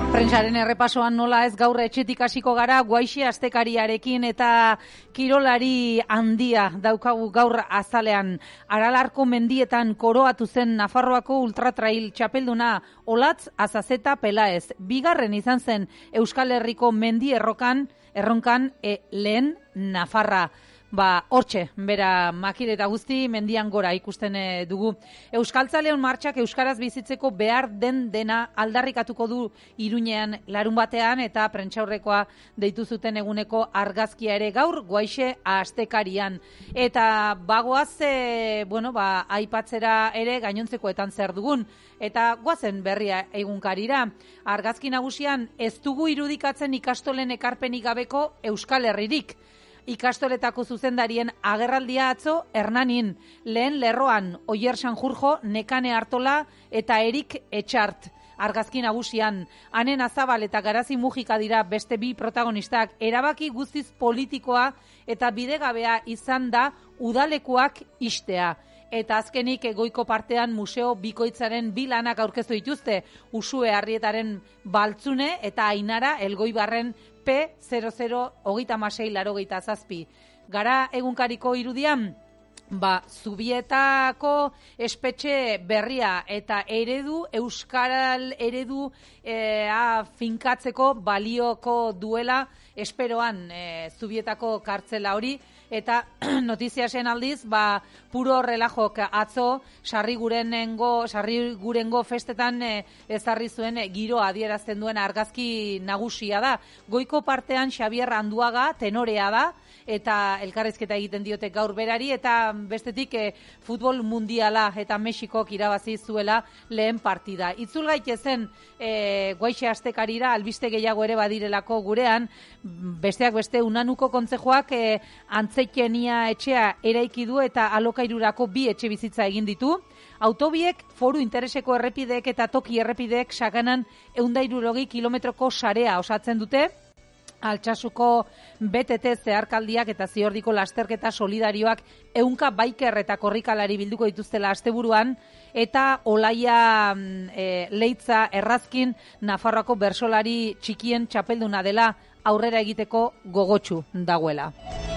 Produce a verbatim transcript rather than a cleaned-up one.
Prentsaren errepasoan nola ez gaur etxetik hasiko gara Guaixe astekariarekin eta kirolari handia daukagu gaur azalean. Aralarko mendietan koroatu zen Nafarroako ultratrail txapelduna Olatz Azazeta Pelaez. Bigarren izan zen Euskal Herriko mendi errokan, erronkan e, lehen Nafarra. Ba, hortxe, bera makire eta guzti mendian gora ikusten e, dugu. Euskaltzaleon martxak euskaraz bizitzeko behar den dena aldarrikatuko du Iruñean larun batean eta prentsaurrekoa deitu zuten eguneko argazkia ere gaur Guaixe astekarian. Eta bagoaz, e, bueno, ba, aipatzera ere gainontzekoetan zer dugun. Eta goazen berria egunkarira. Argazki nagusian ez dugu irudikatzen ikastolen ekarpenik gabeko Euskal Herririk. Ikastoletako zuzendarien agerraldia atzo Hernanin, lehen lerroan Oier Sanjurjo, Nekane Artola eta Erik Etxart. Argazki nagusian, Anen Azabal eta Garazi Mujika dira beste bi protagonistak. Erabaki guztiz politikoa eta bidegabea izan da udalekuak istea. Eta azkenik goiko partean museo bikoitzaren bi lanak aurkeztu dituzte, Usue Arrietaren Baltzune eta Ainara Elgoibarren P zero zero hogeita hamasei laurogeita zazpi. Gara egunkariko irudian, ba, Zubietako espetxe berria eta eredu, euskaral eredu e, a, finkatzeko balioko duela esperoan e, Zubietako kartzela hori. Eta notiziasen aldiz, ba, puro relajok atzo, sarri gurenengo, sarri gurengo festetan e, ezarri zuen e, giro adierazten duen argazki nagusia da. Goiko partean Xabier Anduaga tenorea da, eta elkarrizketa egiten diote gaur berari, eta bestetik e, futbol mundiala eta Mexikok irabazi zuela lehen partida. Itzul gaitezen e, Guaixe astekarira, albiste gehiago ere badirelako gurean, besteak beste Unanuko kontzejoak e, Antzekenia etxea eraiki du eta alokairurako bi etxe bizitza egin ditu. Autobiek foru intereseko errepideek eta toki errepideek sakanan ehun eta hirurogei kilometroko sarea osatzen dute. Altsasuko B T T zeharkaldiak eta Ziordiko lasterketa solidarioak ehunka baiker eta korrikalari bilduko dituztela asteburuan, eta Olaia e, Leitza Errazkin Nafarroako bersolari txikien txapelduna dela aurrera egiteko gogotsu dagoela.